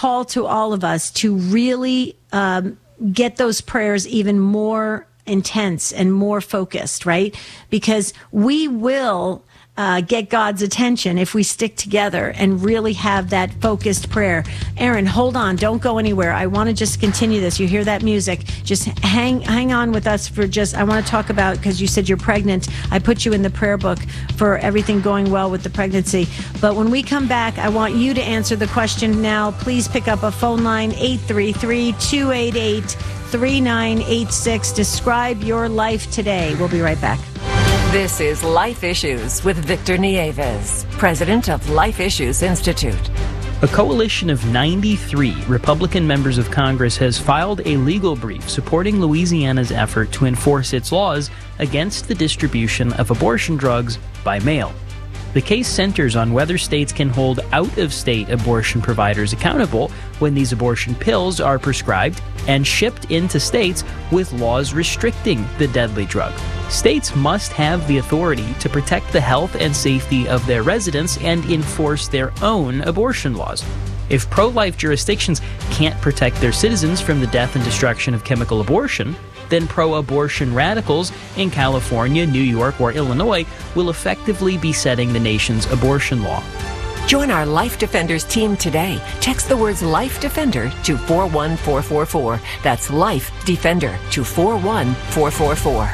call to all of us to really get those prayers even more intense and more focused, right? Because we will get God's attention if we stick together and really have that focused prayer. Aaron, hold on. Don't go anywhere. I want to just continue this. You hear that music. Just hang on with us for I want to talk about, because you said you're pregnant. I put you in the prayer book for everything going well with the pregnancy. But when we come back, I want you to answer the question now. Please pick up a phone line, 833-288-3986. Describe your life today. We'll be right back. This is Life Issues with Victor Nieves, president of Life Issues Institute. A coalition of 93 Republican members of Congress has filed a legal brief supporting Louisiana's effort to enforce its laws against the distribution of abortion drugs by mail. The case centers on whether states can hold out-of-state abortion providers accountable when these abortion pills are prescribed and shipped into states with laws restricting the deadly drug. States must have the authority to protect the health and safety of their residents and enforce their own abortion laws. If pro-life jurisdictions can't protect their citizens from the death and destruction of chemical abortion, then pro-abortion radicals in California, New York, or Illinois will effectively be setting the nation's abortion law. Join our Life Defenders team today. Text the words Life Defender to 41444. That's Life Defender to 41444.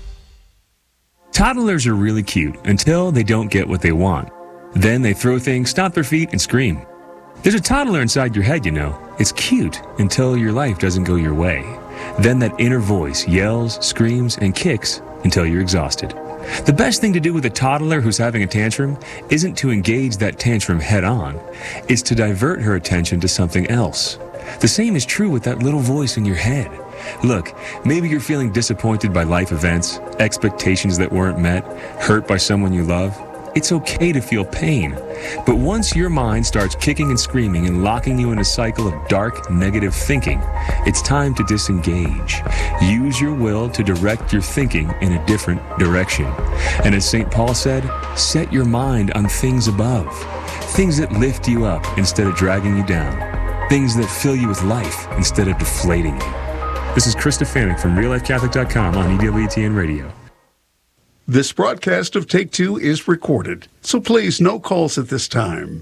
Toddlers are really cute until they don't get what they want. Then they throw things, stomp their feet, and scream. There's a toddler inside your head, you know. It's cute until your life doesn't go your way. Then that inner voice yells, screams, and kicks until you're exhausted. The best thing to do with a toddler who's having a tantrum isn't to engage that tantrum head on. It's to divert her attention to something else. The same is true with that little voice in your head. Look, maybe you're feeling disappointed by life events, expectations that weren't met, hurt by someone you love. It's okay to feel pain. But once your mind starts kicking and screaming and locking you in a cycle of dark, negative thinking, it's time to disengage. Use your will to direct your thinking in a different direction. And as St. Paul said, set your mind on things above. Things that lift you up instead of dragging you down. Things that fill you with life instead of deflating you. This is Krista Fanick from RealLifeCatholic.com on EWTN Radio. This broadcast of Take Two is recorded, so please, no calls at this time.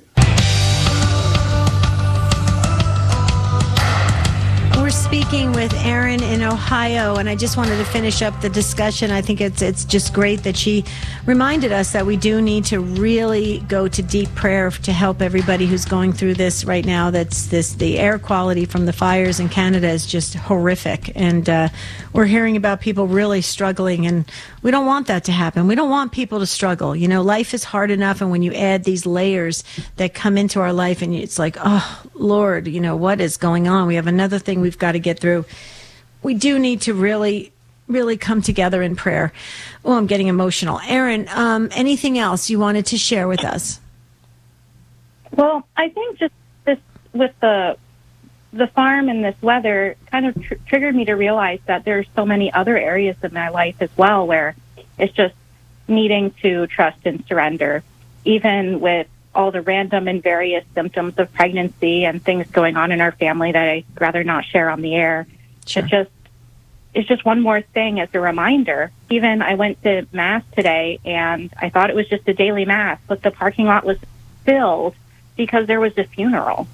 We're speaking with Erin in Ohio, and I just wanted to finish up the discussion. I think it's just great that she reminded us that we do need to really go to deep prayer to help everybody who's going through this right now. The air quality from the fires in Canada is just horrific, and we're hearing about people really struggling, and we don't want that to happen. We don't want people to struggle. You know, life is hard enough, and when you add these layers that come into our life, and it's like, oh, Lord, you know, what is going on? We have another thing we've got to get through. We do need to really come together in prayer. Oh, I'm getting emotional. Erin, anything else you wanted to share with us? Well, I think just this with the farm and this weather kind of triggered me to realize that there's so many other areas of my life as well where it's just needing to trust and surrender, even with all the random and various symptoms of pregnancy and things going on in our family that I'd rather not share on the air. Sure. It's just one more thing as a reminder. Even I went to Mass today, and I thought it was just a daily Mass, but the parking lot was filled because there was a funeral.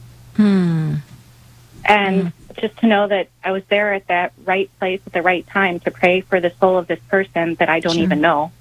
And just to know that I was there at that right place at the right time to pray for the soul of this person that I don't even know.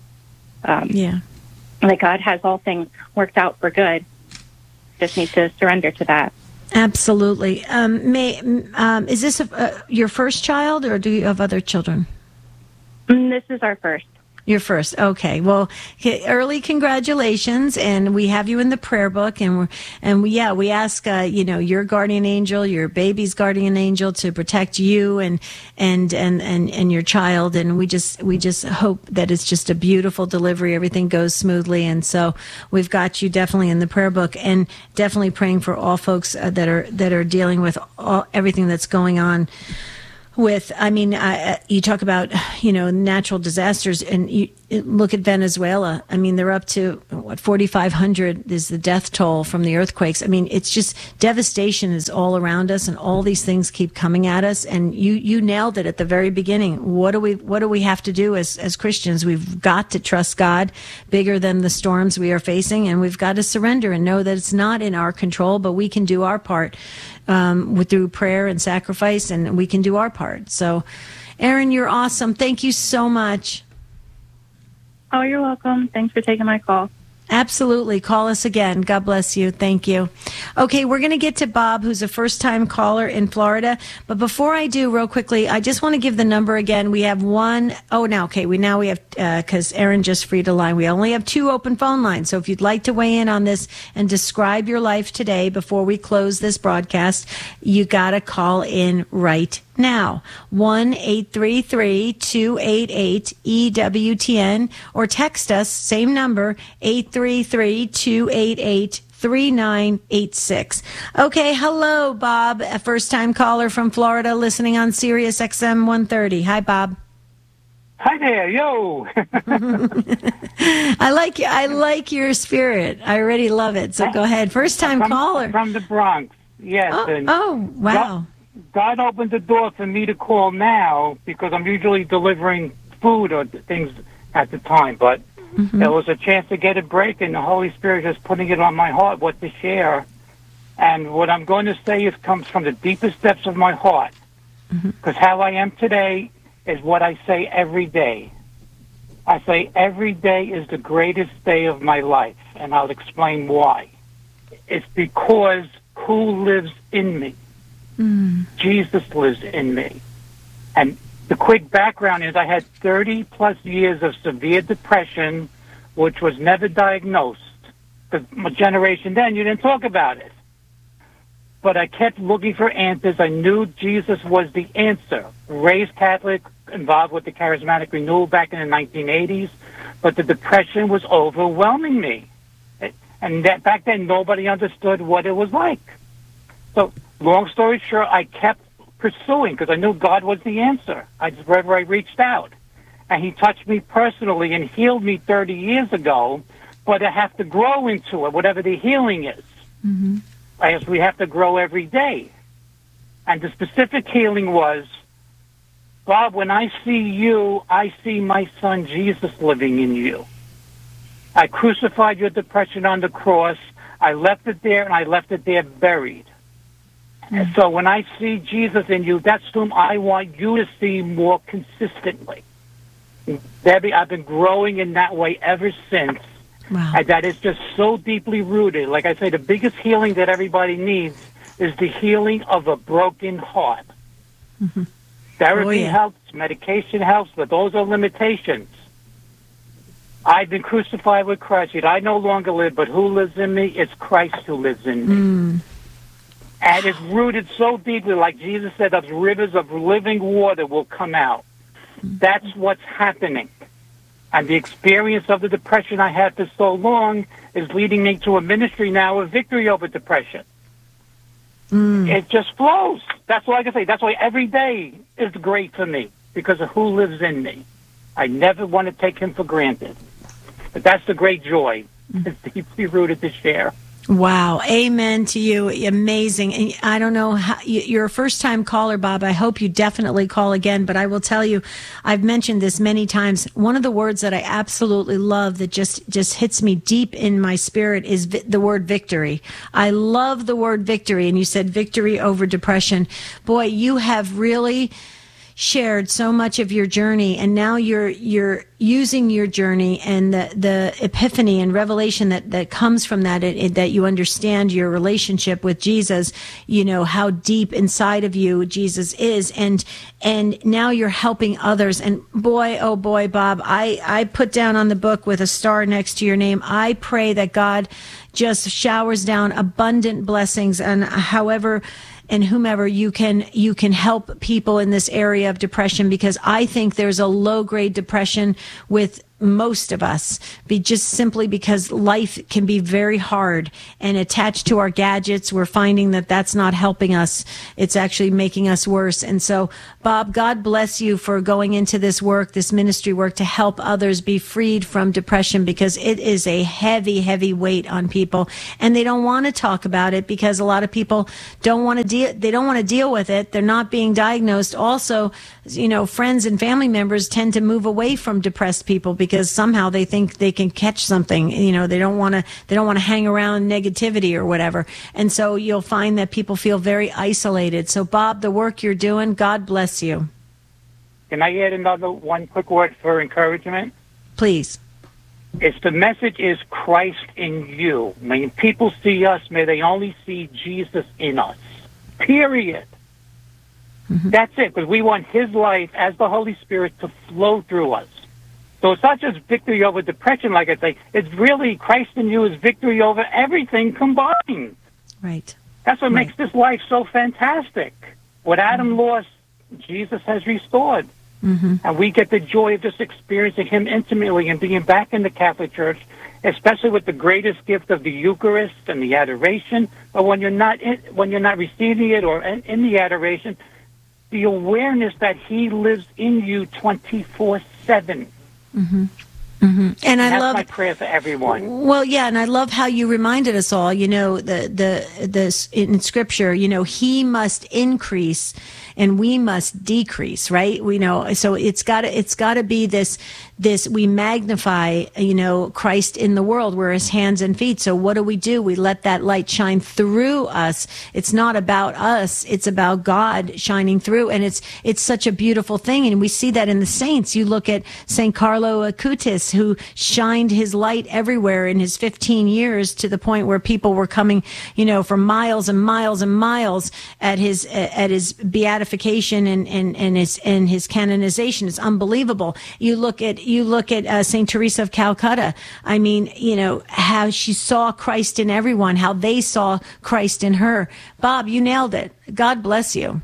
That God has all things worked out for good. Just need to surrender to that. Absolutely. Is this your first child, or do you have other children? This is our first. Your first. Okay. Well, early congratulations, and we have you in the prayer book, and we ask your guardian angel, your baby's guardian angel, to protect you and your child, and we just hope that it's just a beautiful delivery, everything goes smoothly, and so we've got you definitely in the prayer book, and definitely praying for all folks that are dealing with everything that's going on. You talk about, natural disasters, and look at Venezuela. I mean, they're up to 4,500 is the death toll from the earthquakes. I mean, it's just devastation is all around us, and all these things keep coming at us. And you nailed it at the very beginning. What do we have to do as Christians? We've got to trust God bigger than the storms we are facing, and we've got to surrender and know that it's not in our control, but we can do our part through prayer and sacrifice, and we can do our part. So, Erin, you're awesome. Thank you so much. Oh, you're welcome. Thanks for taking my call. Absolutely. Call us again. God bless you. Thank you. Okay, we're going to get to Bob, who's a first-time caller in Florida. But before I do, real quickly, I just want to give the number again. We have because Erin just freed a line. We only have 2 open phone lines. So if you'd like to weigh in on this and describe your life today before we close this broadcast, you got to call in right now. 1-833-288-EWTN, or text us, same number, 833-288-3986. Okay, hello, Bob, a first-time caller from Florida listening on Sirius XM 130. Hi, Bob. Hi there, yo. I like your spirit. I already love it. So go ahead. First-time caller. From the Bronx, yes. Oh, wow. God opened the door for me to call now because I'm usually delivering food or things at the time. But there was a chance to get a break, and the Holy Spirit is putting it on my heart what to share. And what I'm going to say comes from the deepest depths of my heart. Because how I am today is what I say every day. I say every day is the greatest day of my life, and I'll explain why. It's because who lives in me? Jesus lives in me. And the quick background is I had 30-plus years of severe depression, which was never diagnosed. Because my generation then, you didn't talk about it. But I kept looking for answers. I knew Jesus was the answer. Raised Catholic, involved with the Charismatic Renewal back in the 1980s, but the depression was overwhelming me. And back then, nobody understood what it was like. So, long story short, I kept pursuing because I knew God was the answer. Wherever I reached out. And he touched me personally and healed me 30 years ago, but I have to grow into it, whatever the healing is. We have to grow every day. And the specific healing was, Bob, when I see you, I see my son Jesus living in you. I crucified your depression on the cross. I left it there, and I left it there buried. And so when I see Jesus in you, that's whom I want you to see more consistently. Debbie, I've been growing in that way ever since. Wow. And that is just so deeply rooted. Like I say, the biggest healing that everybody needs is the healing of a broken heart. Therapy helps, medication helps, but those are limitations. I've been crucified with Christ, yet I no longer live, but who lives in me? It's Christ who lives in me. And it's rooted so deeply, like Jesus said, those rivers of living water will come out. That's what's happening. And the experience of the depression I had for so long is leading me to a ministry now of victory over depression. It just flows. That's all I can say. That's why every day is great for me, because of who lives in me. I never want to take him for granted. But that's the great joy. It's deeply rooted to share. Wow. Amen to you. Amazing. And I don't know how you're a first time caller, Bob. I hope you definitely call again, but I will tell you, I've mentioned this many times. One of the words that I absolutely love that just hits me deep in my spirit is the word victory. I love the word victory. And you said victory over depression. Boy, you have really shared so much of your journey, and now you're using your journey and the epiphany and revelation that comes from that, that you understand your relationship with Jesus, you know, how deep inside of you Jesus is, and now you're helping others. And boy, oh boy, Bob, I put down on the book with a star next to your name, I pray that God just showers down abundant blessings on however and whomever you can help people in this area of depression, because I think there's a low-grade depression with most of us, be just simply because life can be very hard, and attached to our gadgets, we're finding that that's not helping us. It's actually making us worse. And so, Bob, God bless you for going into this work, this ministry work, to help others be freed from depression, because it is a heavy, heavy weight on people, and they don't want to talk about it because a lot of people don't want to they don't want to deal with it. They're not being diagnosed. Also, friends and family members tend to move away from depressed people because somehow they think they can catch something. They don't want to hang around negativity or whatever. And so you'll find that people feel very isolated. So, Bob, the work you're doing, God bless you. Can I add one quick word for encouragement? Please. It's the message is Christ in you. When people see us, may they only see Jesus in us. Period. Mm-hmm. That's it, because we want his life as the Holy Spirit to flow through us. So it's not just victory over depression, like I say. It's really Christ in you is victory over everything combined. Right. That's what makes this life so fantastic. What Adam lost, Jesus has restored. Mm-hmm. And we get the joy of just experiencing him intimately and being back in the Catholic Church, especially with the greatest gift of the Eucharist and the adoration. But when you're not receiving it or in the adoration, the awareness that he lives in you 24/7. Mm-hmm. Mm-hmm. And that's my prayer for everyone. Well, yeah, and I love how you reminded us all. The in Scripture, he must increase and we must decrease, right? So it's got to be this we magnify, Christ in the world. We're his hands and feet. So what do? We let that light shine through us. It's not about us. It's about God shining through. And it's such a beautiful thing. And we see that in the saints. You look at St. Carlo Acutis, who shined his light everywhere in his 15 years to the point where people were coming, for miles and miles and miles at his beatification and his canonization. It's unbelievable. You look at St. Teresa of Calcutta. I mean, how she saw Christ in everyone, how they saw Christ in her. Bob, you nailed it. God bless you.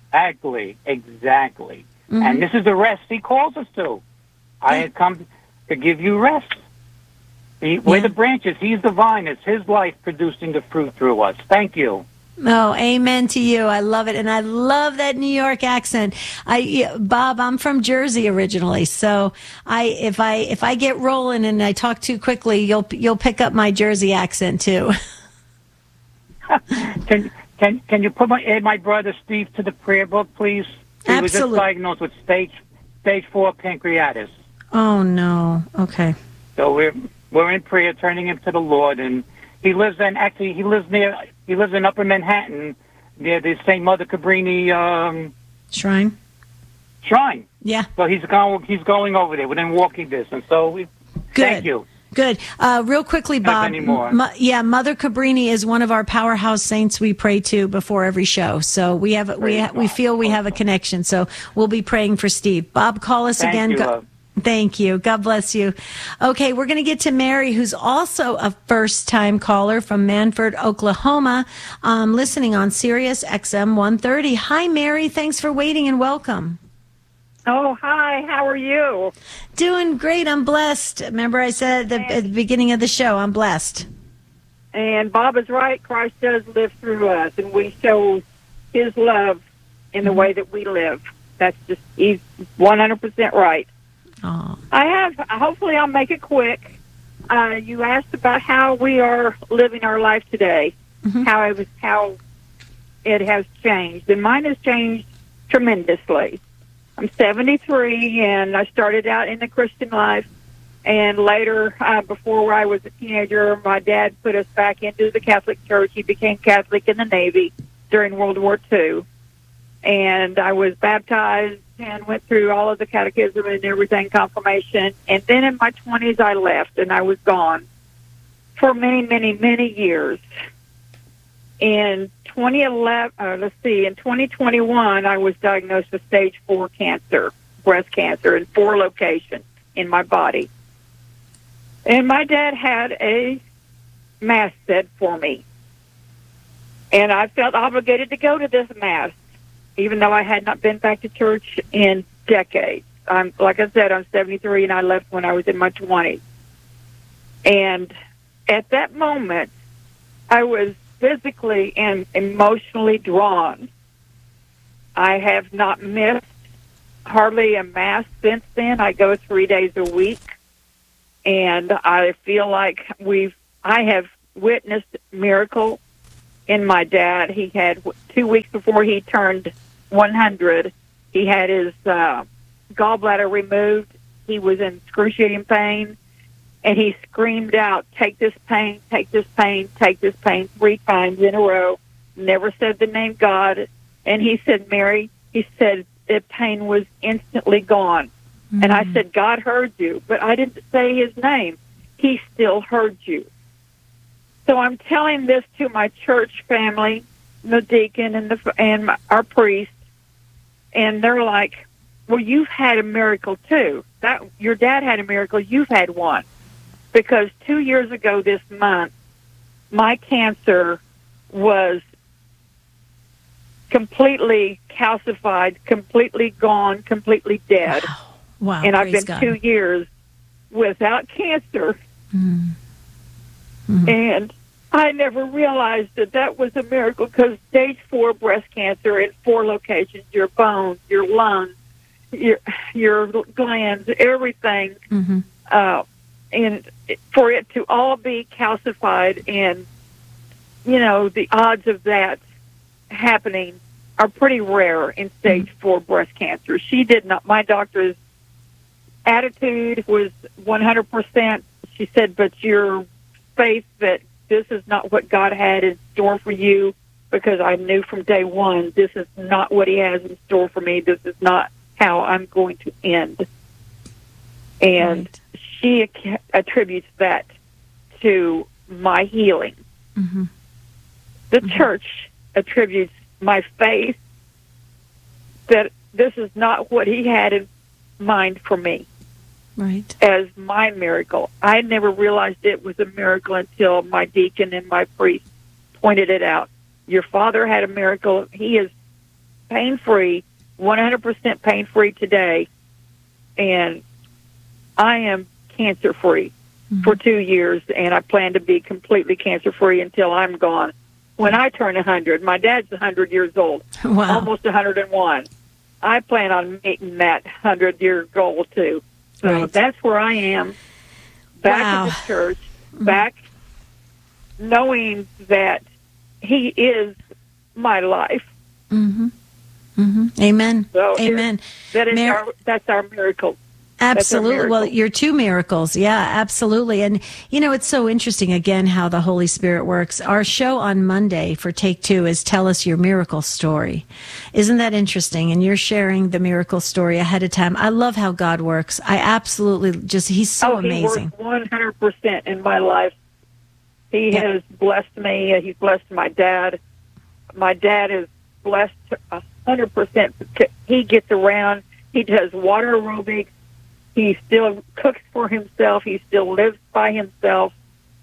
Exactly. Mm-hmm. And this is the rest he calls us to. I had come to give you rest. We're the branches. He's the vine. It's his life producing the fruit through us. Thank you. Oh, amen to you. I love it. And I love that New York accent. Bob, I'm from Jersey originally. So if I get rolling and I talk too quickly, you'll pick up my Jersey accent too. Can you add my brother Steve to the prayer book, please? He was just diagnosed with stage 4 pancreatitis. Oh no. Okay. So we're in prayer, turning him to the Lord, and he lives in Upper Manhattan, near the St. Mother Cabrini Shrine. Yeah. So he's going over there within walking distance. So thank you. Good. Real quickly, Bob. Mother Cabrini is one of our powerhouse saints we pray to before every show. So we feel we have a connection. So we'll be praying for Steve. Bob, call us again. You, Thank you. God bless you. Okay, we're going to get to Mary, who's also a first-time caller from Manford, Oklahoma, listening on Sirius XM 130. Hi, Mary. Thanks for waiting and welcome. Oh, hi. How are you? Doing great. I'm blessed. Remember I said at the beginning of the show, I'm blessed. And Bob is right. Christ does live through us, and we show his love in the way that we live. That's just, he's 100% right. Oh. Hopefully I'll make it quick. You asked about how we are living our life today, mm-hmm. how it has changed. And mine has changed tremendously. I'm 73, and I started out in the Christian life. And later, before I was a teenager, my dad put us back into the Catholic Church. He became Catholic in the Navy during World War II. And I was baptized and went through all of the catechism and everything, confirmation. And then in my 20s, I left, and I was gone for many, many, many years. In 2021, I was diagnosed with stage 4 cancer, breast cancer, in 4 locations in my body. And my dad had a mass said for me. And I felt obligated to go to this mass, even though I had not been back to church in decades. like I said, I'm 73, and I left when I was in my 20s. And at that moment, I was physically and emotionally drawn. I have not missed hardly a Mass since then. I go 3 days a week, and I feel like I have witnessed miracle in my dad. He had 2 weeks before he turned 100, he had his gallbladder removed. He was in excruciating pain, and he screamed out, "Take this pain, take this pain, take this pain," 3 times in a row. Never said the name God. And he said, "Mary," he said, "the pain was instantly gone." Mm-hmm. And I said, "God heard you," but I didn't say his name. He still heard you. So I'm telling this to my church family, the deacon and our priest, and they're like, "Well, you've had a miracle too. That your dad had a miracle. You've had one." Because 2 years ago this month, my cancer was completely calcified, completely gone, completely dead. Wow. And I've been God. 2 years without cancer. Mm. Mm-hmm. And I never realized that was a miracle, because stage 4 breast cancer in 4 locations, your bones, your lungs, your glands, everything, mm-hmm. And for it to all be calcified, and, the odds of that happening are pretty rare in stage 4 breast cancer. She did not, my doctor's attitude was 100%. She said, "But your faith that this is not what God had in store for you," because I knew from day one, this is not what he has in store for me. This is not how I'm going to end. And Right. she attributes that to my healing. Mm-hmm. The church attributes my faith that this is not what he had in mind for me. Right. As my miracle. I never realized it was a miracle until my deacon and my priest pointed it out. Your father had a miracle. He is pain-free, 100% pain-free today, and I am cancer-free for 2 years, and I plan to be completely cancer-free until I'm gone. When I turn 100, my dad's 100 years old, Wow. almost 101. I plan on meeting that 100-year goal, too. So Right. that's where I am, back Wow. in the church, back knowing that he is my life. Mm-hmm. Mm-hmm. Amen. So Amen. That's our miracle. Absolutely. Well, you're 2 miracles. Yeah, absolutely. And, it's so interesting, again, how the Holy Spirit works. Our show on Monday for Take 2 is Tell Us Your Miracle Story. Isn't that interesting? And you're sharing the miracle story ahead of time. I love how God works. I absolutely he's so amazing. He works 100% in my life. He has blessed me. He's blessed my dad. My dad is blessed 100%. He gets around. He does water aerobics. He still cooks for himself. He still lives by himself.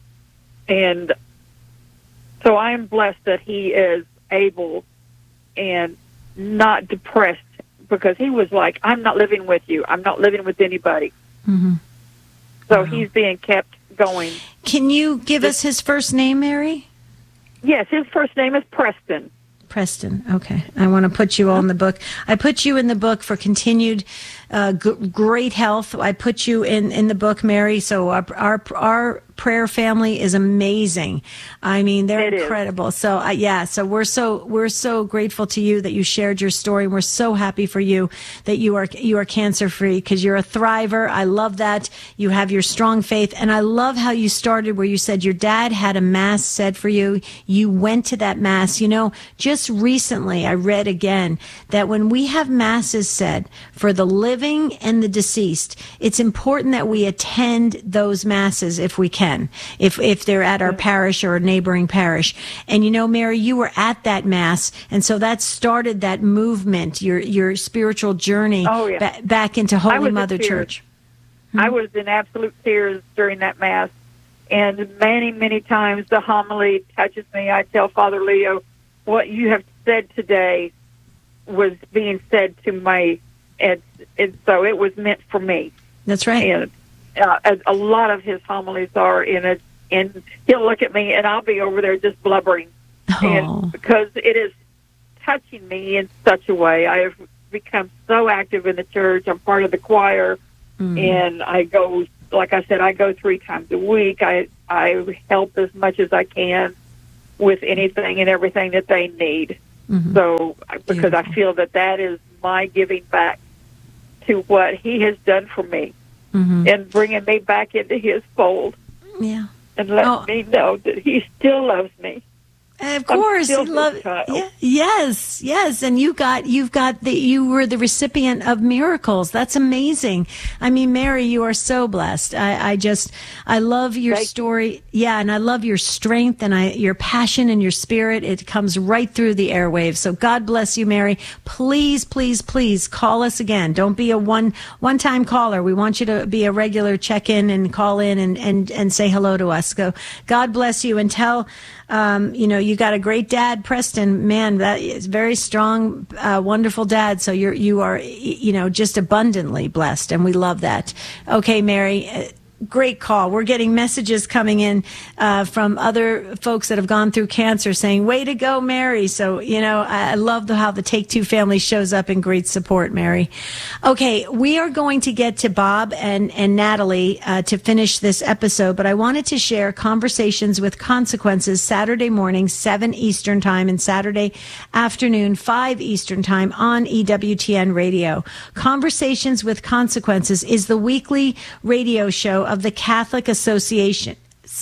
And so I am blessed that he is able and not depressed, because he was like, "I'm not living with you. I'm not living with anybody." Mm-hmm. So he's being kept going. Can you give us his first name, Mary? Yes, his first name is Preston. Preston. Okay. I want to put you all in the book. I put you in the book for continued great health. I put you in the book, Mary. So our prayer family is amazing. I mean, they're incredible. So so we're so grateful to you that you shared your story. We're so happy for you that you are cancer free, because you're a thriver. I love that. You have your strong faith, and I love how you started where you said your dad had a mass said for you. You went to that mass. Just recently I read again that when we have masses said for the living and the deceased, it's important that we attend those masses if we can, if they're at our parish or a neighboring parish. And Mary, you were at that mass, and so that started that movement, your spiritual journey back into Holy Mother Church. I was in absolute tears during that mass, and many, many times the homily touches me. I tell Father Leo, what you have said today was being said to my and so it was meant for me. That's right. And a lot of his homilies are in it, and he'll look at me, and I'll be over there just blubbering, and because it is touching me in such a way. I have become so active in the church. I'm part of the choir, and I go, like I said, I go 3 times a week. I help as much as I can with anything and everything that they need. So, because I feel that is my giving back to what he has done for me, and bringing me back into his fold. Yeah. And let me know that he still loves me. Of course, he loved. Yes, and you were the recipient of miracles. That's amazing. I mean, Mary, you are so blessed. I love your story. Yeah, and I love your strength and your passion and your spirit. It comes right through the airwaves. So God bless you, Mary. Please, please, please call us again. Don't be a one-time caller. We want you to be a regular check-in and call in and say hello to us. God bless you, and tell. You got a great dad, Preston. Man, that is very strong, wonderful dad. So you are just abundantly blessed, and we love that. Okay, Mary, great call. We're getting messages coming in from other folks that have gone through cancer saying, "Way to go, Mary." So, I love how the Take Two family shows up in great support, Mary. Okay, we are going to get to Bob and Natalie to finish this episode, but I wanted to share Conversations with Consequences Saturday morning, 7 Eastern Time, and Saturday afternoon, 5 Eastern Time on EWTN Radio. Conversations with Consequences is the weekly radio show of the Catholic Association,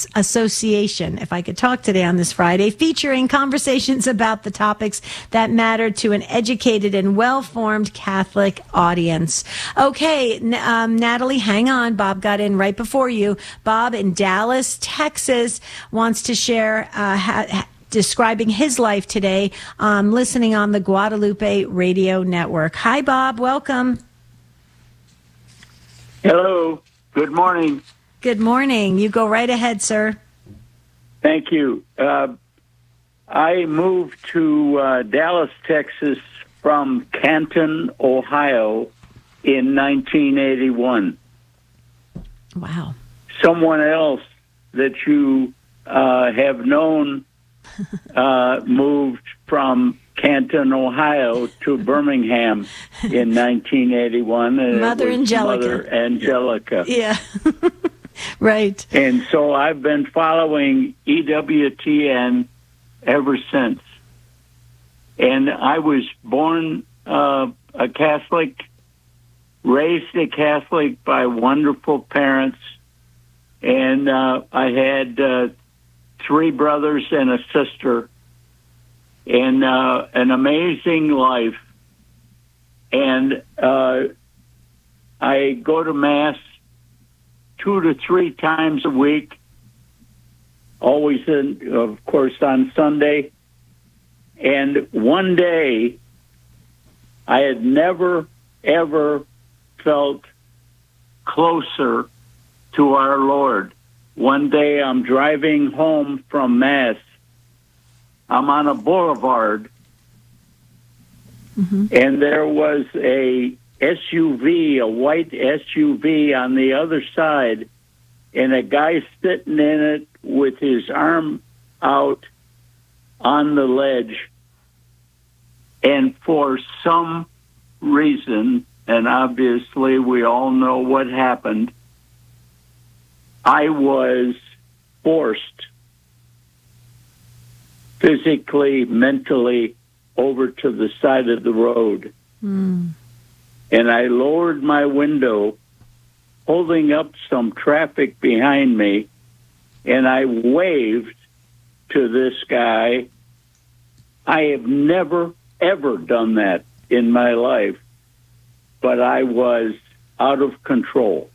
if I could talk today on this Friday, featuring conversations about the topics that matter to an educated and well-formed Catholic audience. Okay, Natalie, hang on. Bob got in right before you. Bob in Dallas, Texas, wants to share describing his life today, listening on the Guadalupe Radio Network. Hi, Bob. Welcome. Hello. Good morning. Good morning. You go right ahead, sir. Thank you. I moved to Dallas, Texas from Canton, Ohio in 1981. Wow. Someone else that you have known moved from Canton, Ohio to Birmingham in 1981. Mother Angelica. Mother Angelica. Yeah. Right. And so I've been following EWTN ever since. And I was born a Catholic, raised a Catholic by wonderful parents. And I had 3 brothers and a sister, and an amazing life. And I go to Mass 2 to 3 times a week, always, of course, on Sunday. And one day, I had never, ever felt closer to our Lord. One day, I'm driving home from Mass. I'm on a boulevard, and there was a SUV, a white SUV on the other side, and a guy sitting in it with his arm out on the ledge. And for some reason, and obviously we all know what happened, I was forced physically, mentally, over to the side of the road. And I lowered my window, holding up some traffic behind me, and I waved to this guy. I have never, ever done that in my life, but I was out of control.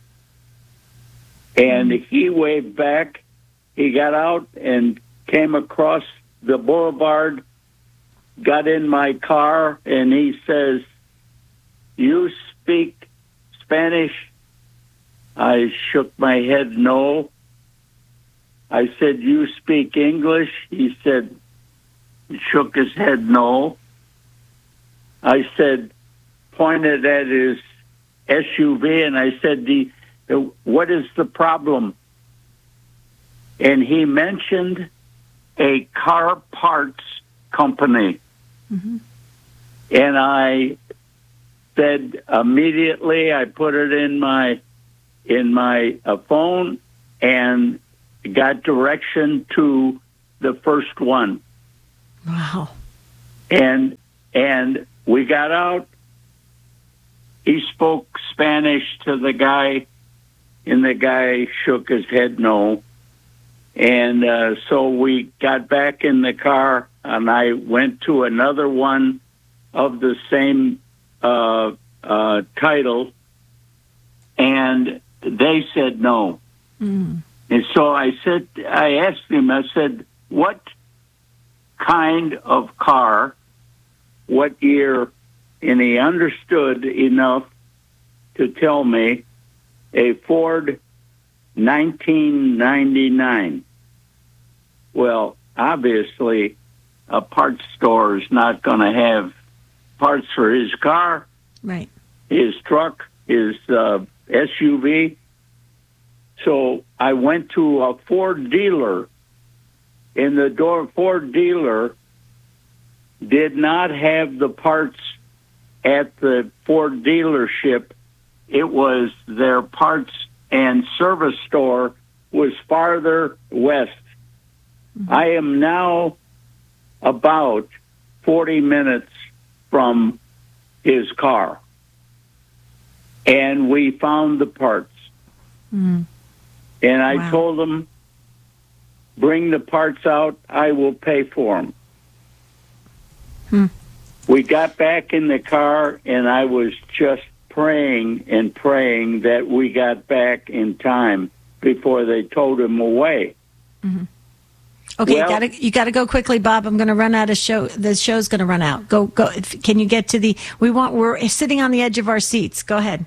And he waved back. He got out and came across the boulevard, got in my car, and he says, "You speak Spanish?" I shook my head no. I said, "You speak English?" He said, shook his head no. I said, pointed at his SUV, and I said, what is the problem? And he mentioned a car parts company. Mm-hmm. And I said immediately, I put it in my phone and got direction to the first one. Wow. And we got out. He spoke Spanish to the guy, and the guy shook his head no. And so we got back in the car, and I went to another one of the same title, and they said no. Mm. And so I asked him, I said, what kind of car, what year? And he understood enough to tell me a Ford 1999. Well, obviously, a parts store is not going to have parts for his car, right? His truck, his SUV. So I went to a Ford dealer, and the Ford dealer did not have the parts at the Ford dealership. It was their parts and service store was farther west. Mm-hmm. I am now about 40 minutes from his car, and we found the parts. Mm-hmm. And I told him, bring the parts out, I will pay for them. Hmm. We got back in the car, and I was just praying and praying that we got back in time before they towed him away. Mm-hmm. Okay, well, you got to go quickly, Bob. I'm going to run out of show. The show's going to run out. Go. Can you get to the? We're sitting on the edge of our seats. Go ahead.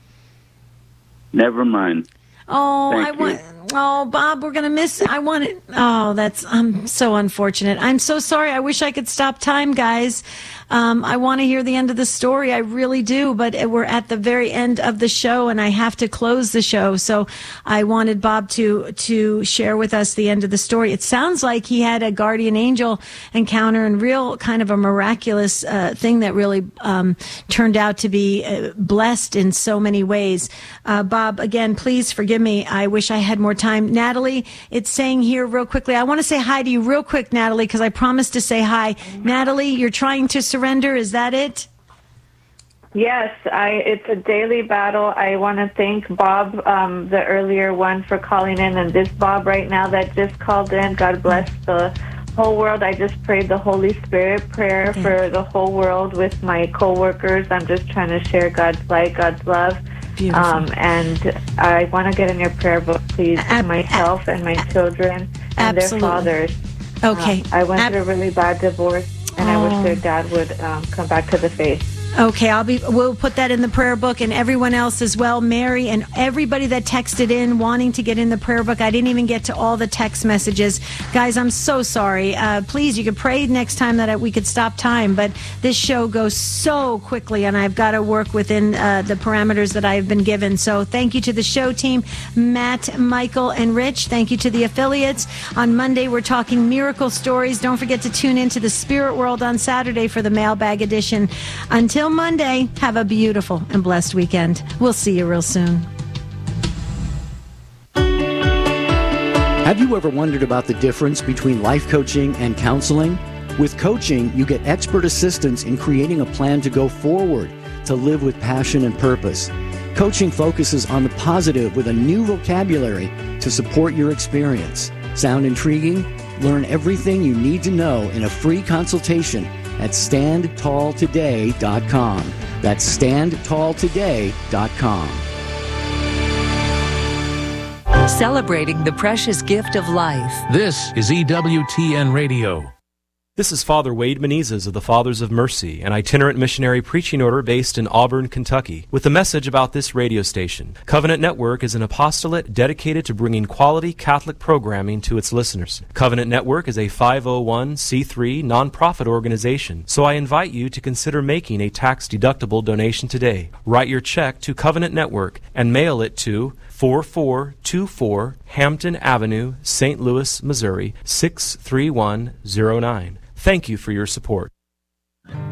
Never mind. Oh, Bob, we're going to miss. I'm so unfortunate. I'm so sorry. I wish I could stop time, guys. I want to hear the end of the story. I really do, but we're at the very end of the show, and I have to close the show. So I wanted Bob to share with us the end of the story. It sounds like he had a guardian angel encounter and real kind of a miraculous thing that really turned out to be blessed in so many ways. Bob, again, please forgive me. I wish I had more time. Natalie, it's saying here real quickly. I want to say hi to you real quick, Natalie, because I promised to say hi. Natalie, you're trying to surrender. Is that it? Yes, it's a daily battle. I want to thank Bob, the earlier one, for calling in, and this Bob right now that just called in. God bless the whole world. I just prayed the Holy Spirit prayer for the whole world with my coworkers. I'm just trying to share God's light, God's love. And I want to get in your prayer book, please, myself and my children and their fathers. Okay. I went through a really bad divorce, and I wish their dad would come back to the faith. Okay, we'll put that in the prayer book, and everyone else as well, Mary and everybody that texted in wanting to get in the prayer book. I didn't even get to all the text messages. Guys, I'm so sorry. Please, you could pray next time that we could stop time, but this show goes so quickly, and I've got to work within the parameters that I've been given. So thank you to the show team, Matt, Michael, and Rich. Thank you to the affiliates. On Monday, we're talking miracle stories. Don't forget to tune into the Spirit World on Saturday for the mailbag edition. Until Monday, have a beautiful and blessed weekend. We'll see you real soon. Have you ever wondered about the difference between life coaching and counseling? With coaching, you get expert assistance in creating a plan to go forward, to live with passion and purpose. Coaching focuses on the positive with a new vocabulary to support your experience. Sound intriguing? Learn everything you need to know in a free consultation at StandTallToday.com. That's StandTallToday.com. Celebrating the precious gift of life. This is EWTN Radio. This is Father Wade Menezes of the Fathers of Mercy, an itinerant missionary preaching order based in Auburn, Kentucky, with a message about this radio station. Covenant Network is an apostolate dedicated to bringing quality Catholic programming to its listeners. Covenant Network is a 501c3 nonprofit organization, so I invite you to consider making a tax-deductible donation today. Write your check to Covenant Network and mail it to 4424 Hampton Avenue, St. Louis, Missouri 63109. Thank you for your support.